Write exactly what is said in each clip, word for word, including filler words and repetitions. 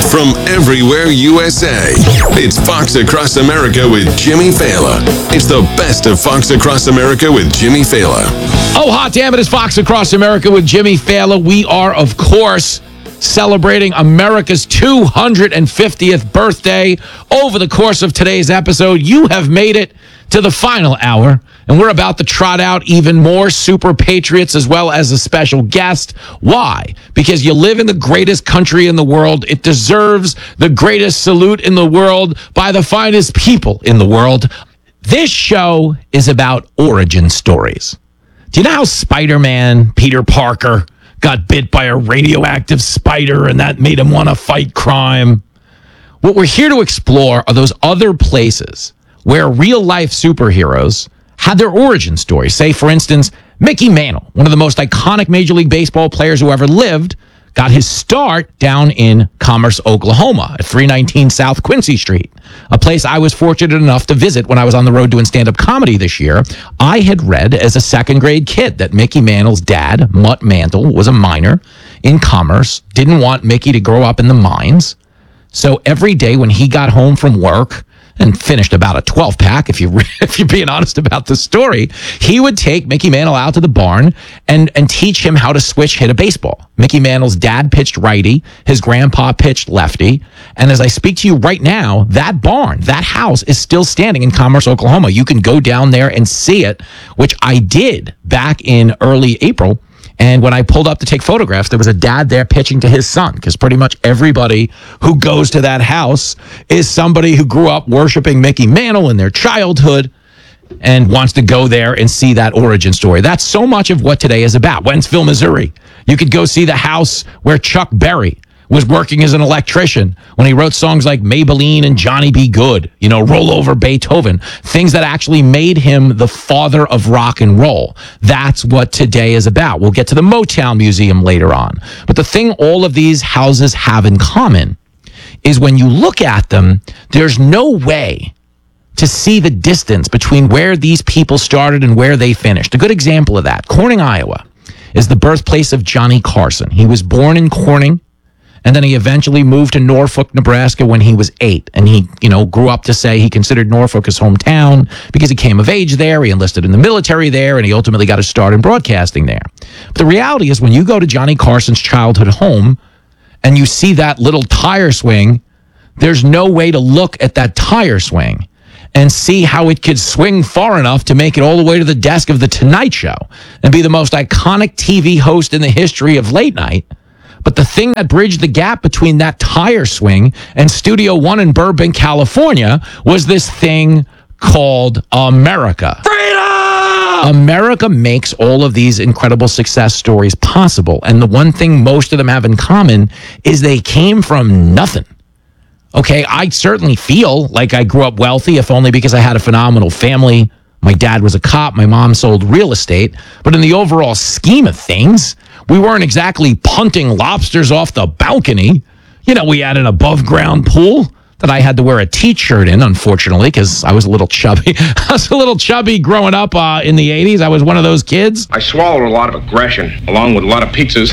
from everywhere U S A. It's Fox Across America with Jimmy Failla. It's the best of Fox Across America with Jimmy Failla. Oh, hot damn it, it's Fox Across America with Jimmy Failla. We are, of course, celebrating America's two hundred fiftieth birthday. Over the course of today's episode, you have made it to the final hour, and we're about to trot out even more super patriots as well as a special guest. Why? Because you live in the greatest country in the world. It deserves the greatest salute in the world by the finest people in the world. This show is about origin stories. Do you know how Spider-Man, Peter Parker, got bit by a radioactive spider and that made him want to fight crime? What we're here to explore are those other places where real-life superheroes had their origin story. Say, for instance, Mickey Mantle, one of the most iconic Major League Baseball players who ever lived, got his start down in Commerce, Oklahoma, at three nineteen South Quincy Street, a place I was fortunate enough to visit when I was on the road doing stand-up comedy this year. I had read as a second-grade kid that Mickey Mantle's dad, Mutt Mantle, was a miner in Commerce, didn't want Mickey to grow up in the mines. So every day when he got home from work and finished about a twelve pack, if, you, if you're being honest about the story, he would take Mickey Mantle out to the barn and, and teach him how to switch hit a baseball. Mickey Mantle's dad pitched righty, his grandpa pitched lefty, and as I speak to you right now, that barn, that house is still standing in Commerce, Oklahoma. You can go down there and see it, which I did back in early April. And when I pulled up to take photographs, there was a dad there pitching to his son, because pretty much everybody who goes to that house is somebody who grew up worshiping Mickey Mantle in their childhood and wants to go there and see that origin story. That's so much of what today is about. Wentzville, Missouri. You could go see the house where Chuck Berry was working as an electrician when he wrote songs like Maybelline and Johnny B. Good, you know, Roll Over Beethoven, things that actually made him the father of rock and roll. That's what today is about. We'll get to the Motown Museum later on. But the thing all of these houses have in common is when you look at them, there's no way to see the distance between where these people started and where they finished. A good example of that, Corning, Iowa, is the birthplace of Johnny Carson. He was born in Corning, and then he eventually moved to Norfolk, Nebraska when he was eight. And he, you know, grew up to say he considered Norfolk his hometown because he came of age there. He enlisted in the military there, and he ultimately got his start in broadcasting there. But the reality is when you go to Johnny Carson's childhood home and you see that little tire swing, there's no way to look at that tire swing and see how it could swing far enough to make it all the way to the desk of The Tonight Show and be the most iconic T V host in the history of late night. But the thing that bridged the gap between that tire swing and Studio One in Burbank, California, was this thing called America. Freedom! America makes all of these incredible success stories possible. And the one thing most of them have in common is they came from nothing. Okay, I certainly feel like I grew up wealthy, if only because I had a phenomenal family. My dad was a cop. My mom sold real estate. But in the overall scheme of things, we weren't exactly punting lobsters off the balcony. You know, we had an above-ground pool that I had to wear a T-shirt in, unfortunately, because I was a little chubby. I was a little chubby growing up uh, in the eighties. I was one of those kids. I swallowed a lot of aggression, along with a lot of pizzas.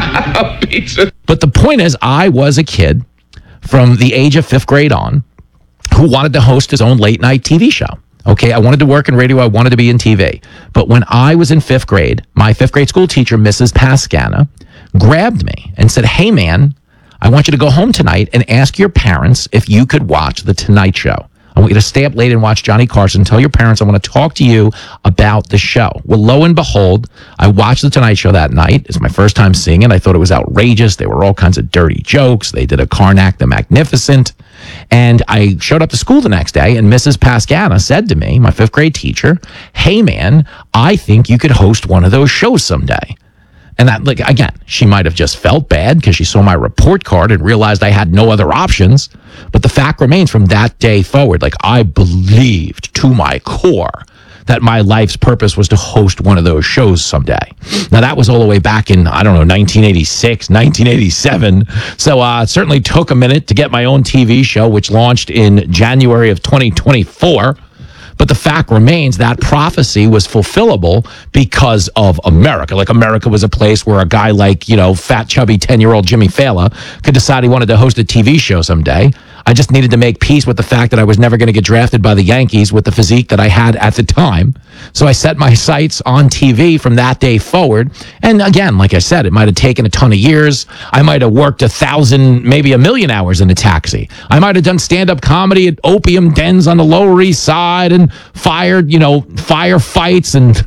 Pizza. But the point is, I was a kid from the age of fifth grade on who wanted to host his own late-night T V show. Okay, I wanted to work in radio. I wanted to be in T V. But when I was in fifth grade, my fifth grade school teacher, Missus Pascana, grabbed me and said, hey, man, I want you to go home tonight and ask your parents if you could watch The Tonight Show. I want you to stay up late and watch Johnny Carson. Tell your parents I want to talk to you about the show. Well, lo and behold, I watched The Tonight Show that night. It's my first time seeing it. I thought it was outrageous. There were all kinds of dirty jokes. They did a Karnak the Magnificent. And I showed up to school the next day, and Missus Pascana said to me, my fifth grade teacher, hey, man, I think you could host one of those shows someday. And that, like, again, she might have just felt bad because she saw my report card and realized I had no other options. But the fact remains, from that day forward, like, I believed to my core that my life's purpose was to host one of those shows someday. Now, that was all the way back in, I don't know, nineteen eighty-six, nineteen eighty-seven. So uh, it certainly took a minute to get my own T V show, which launched in January of twenty twenty-four. But the fact remains that prophecy was fulfillable because of America. Like America was a place where a guy like, you know, fat, chubby ten-year-old Jimmy Fallon could decide he wanted to host a T V show someday. I just needed to make peace with the fact that I was never going to get drafted by the Yankees with the physique that I had at the time. So I set my sights on T V from that day forward. And again, like I said, it might have taken a ton of years. I might have worked a thousand, maybe a million hours in a taxi. I might have done stand-up comedy at opium dens on the Lower East Side and fired, you know, firefights and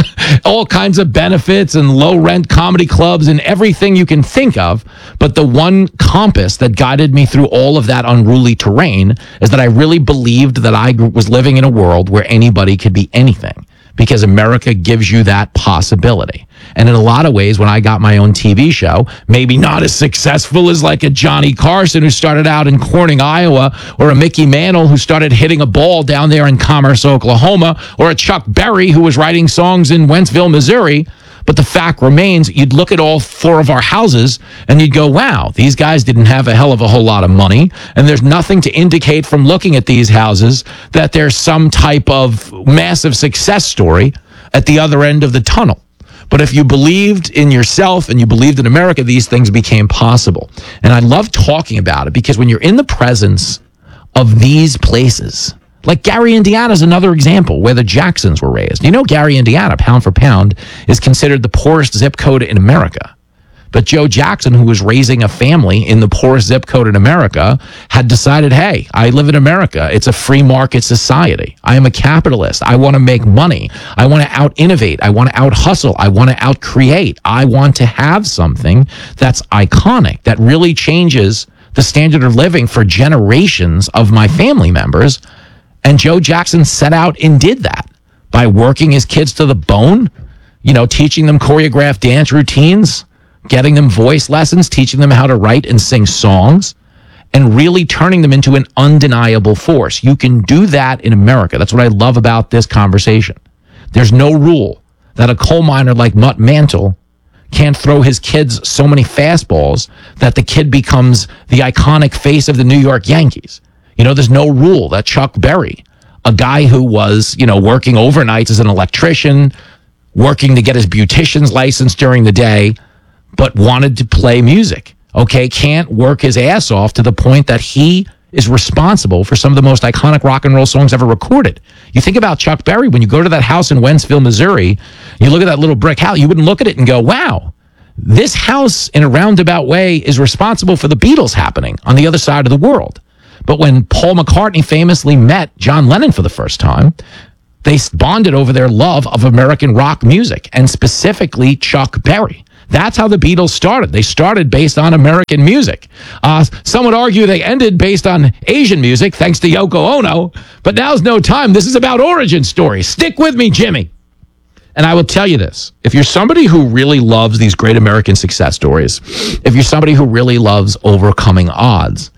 all kinds of benefits and low-rent comedy clubs and everything you can think of. But the one compass that guided me through all of that unruly terrain is that I really believed that I was living in a world where anybody could be anything, because America gives you that possibility. And in a lot of ways, when I got my own T V show, maybe not as successful as like a Johnny Carson who started out in Corning, Iowa, or a Mickey Mantle who started hitting a ball down there in Commerce, Oklahoma, or a Chuck Berry who was writing songs in Wentzville, Missouri. But the fact remains, you'd look at all four of our houses and you'd go, wow, these guys didn't have a hell of a whole lot of money. And there's nothing to indicate from looking at these houses that there's some type of massive success story at the other end of the tunnel. But if you believed in yourself and you believed in America, these things became possible. And I love talking about it because when you're in the presence of these places, like Gary, Indiana is another example where the Jacksons were raised. You know, Gary, Indiana, pound for pound, is considered the poorest zip code in America. But Joe Jackson, who was raising a family in the poorest zip code in America, had decided, hey, I live in America. It's a free market society. I am a capitalist. I want to make money. I want to out-innovate. I want to out-hustle. I want to out-create. I want to have something that's iconic, that really changes the standard of living for generations of my family members. And Joe Jackson set out and did that by working his kids to the bone, you know, teaching them choreographed dance routines, getting them voice lessons, teaching them how to write and sing songs, and really turning them into an undeniable force. You can do that in America. That's what I love about this conversation. There's no rule that a coal miner like Mutt Mantle can't throw his kids so many fastballs that the kid becomes the iconic face of the New York Yankees. You know, there's no rule that Chuck Berry, a guy who was, you know, working overnights as an electrician, working to get his beautician's license during the day, but wanted to play music, okay, can't work his ass off to the point that he is responsible for some of the most iconic rock and roll songs ever recorded. You think about Chuck Berry, when you go to that house in Wentzville, Missouri, you look at that little brick house, you wouldn't look at it and go, wow, this house in a roundabout way is responsible for the Beatles happening on the other side of the world. But when Paul McCartney famously met John Lennon for the first time, they bonded over their love of American rock music, and specifically Chuck Berry. That's how the Beatles started. They started based on American music. Uh, some would argue they ended based on Asian music, thanks to Yoko Ono. But now's no time. This is about origin stories. Stick with me, Jimmy. And I will tell you this. If you're somebody who really loves these great American success stories, if you're somebody who really loves overcoming odds,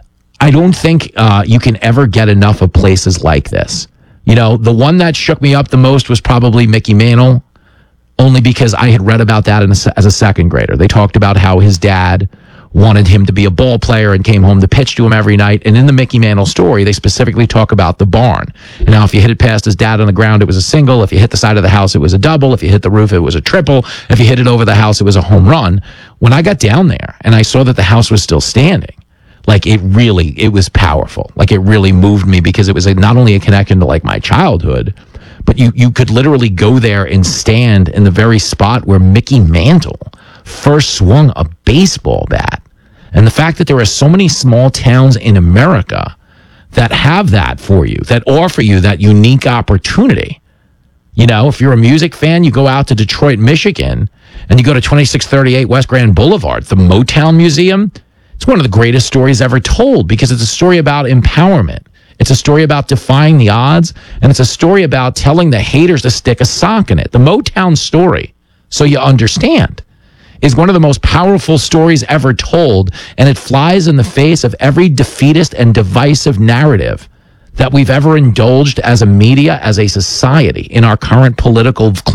I don't think uh, you can ever get enough of places like this. You know, the one that shook me up the most was probably Mickey Mantle, only because I had read about that in a, as a second grader. They talked about how his dad wanted him to be a ball player and came home to pitch to him every night. And in the Mickey Mantle story, they specifically talk about the barn. And now, if you hit it past his dad on the ground, it was a single. If you hit the side of the house, it was a double. If you hit the roof, it was a triple. If you hit it over the house, it was a home run. When I got down there and I saw that the house was still standing, like it really, it was powerful. Like it really moved me because it was a, not only a connection to like my childhood, but you, you could literally go there and stand in the very spot where Mickey Mantle first swung a baseball bat. And the fact that there are so many small towns in America that have that for you, that offer you that unique opportunity. You know, if you're a music fan, you go out to Detroit, Michigan, and you go to twenty-six thirty-eight West Grand Boulevard, the Motown Museum. It's one of the greatest stories ever told because it's a story about empowerment. It's a story about defying the odds, and it's a story about telling the haters to stick a sock in it. The Motown story, so you understand, is one of the most powerful stories ever told, and it flies in the face of every defeatist and divisive narrative that we've ever indulged as a media, as a society in our current political climate.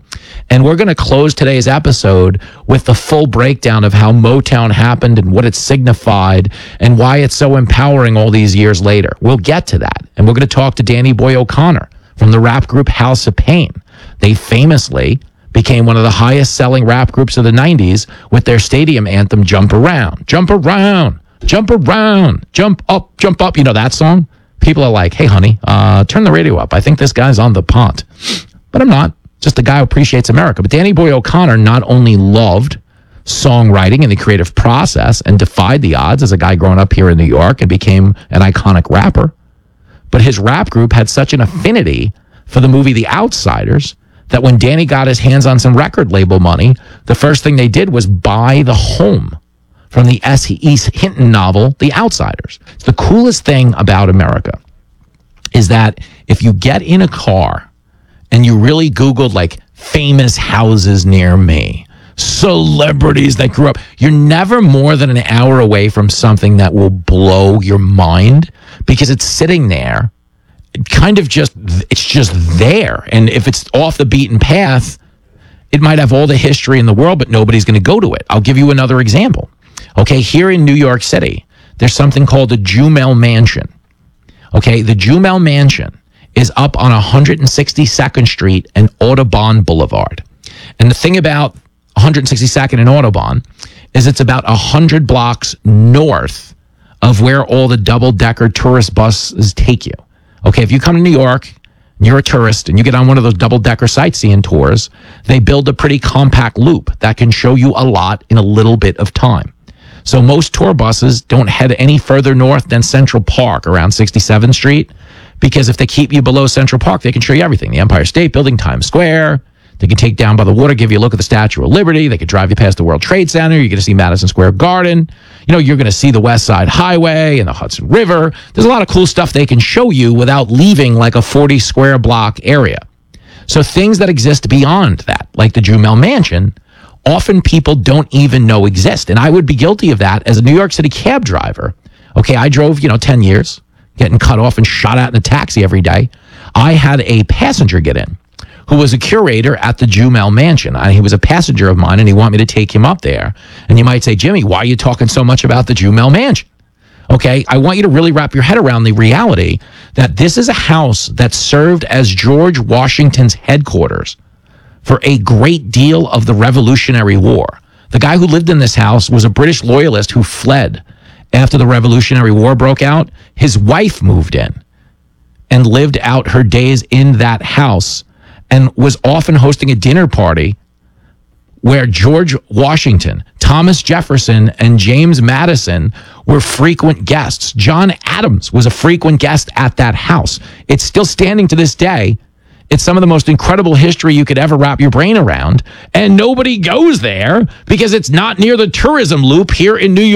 And we're going to close today's episode with the full breakdown of how Motown happened and what it signified and why it's so empowering all these years later. We'll get to that. And we're going to talk to Danny Boy O'Connor from the rap group House of Pain. They famously became one of the highest selling rap groups of the nineties with their stadium anthem, Jump Around, Jump Around, Jump Around, Jump Up, Jump Up. You know that song? People are like, hey, honey, uh, turn the radio up. I think this guy's on the pont. But I'm not. Just a guy who appreciates America. But Danny Boy O'Connor not only loved songwriting and the creative process and defied the odds as a guy growing up here in New York and became an iconic rapper, but his rap group had such an affinity for the movie The Outsiders that when Danny got his hands on some record label money, the first thing they did was buy the home from the S E Hinton novel, The Outsiders. The coolest thing about America is that if you get in a car and you really Googled like famous houses near me, celebrities that grew up, you're never more than an hour away from something that will blow your mind because it's sitting there, kind of just, it's just there. And if it's off the beaten path, it might have all the history in the world, but nobody's going to go to it. I'll give you another example. Okay, here in New York City, there's something called the Jumel Mansion. Okay, the Jumel Mansion is up on one hundred sixty-second Street and Audubon Boulevard. And the thing about one hundred sixty-second and Audubon is it's about one hundred blocks north of where all the double-decker tourist buses take you. Okay, if you come to New York, and you're a tourist, and you get on one of those double-decker sightseeing tours, they build a pretty compact loop that can show you a lot in a little bit of time. So most tour buses don't head any further north than Central Park around sixty-seventh Street, because if they keep you below Central Park, they can show you everything. The Empire State Building, Times Square. They can take down by the water, give you a look at the Statue of Liberty. They could drive you past the World Trade Center. You're going to see Madison Square Garden. You know, you're going to see the West Side Highway and the Hudson River. There's a lot of cool stuff they can show you without leaving like a forty square block area. So things that exist beyond that, like the Jumel Mansion, often people don't even know exist. And I would be guilty of that as a New York City cab driver. Okay, I drove, you know, ten years. Getting cut off and shot at in a taxi every day. I had a passenger get in who was a curator at the Jumel Mansion. I, he was a passenger of mine, and he wanted me to take him up there. And you might say, Jimmy, why are you talking so much about the Jumel Mansion? Okay, I want you to really wrap your head around the reality that this is a house that served as George Washington's headquarters for a great deal of the Revolutionary War. The guy who lived in this house was a British loyalist who fled after the Revolutionary War broke out. His wife moved in and lived out her days in that house and was often hosting a dinner party where George Washington, Thomas Jefferson, and James Madison were frequent guests. John Adams was a frequent guest at that house. It's still standing to this day. It's some of the most incredible history you could ever wrap your brain around, and nobody goes there because it's not near the tourism loop here in New York.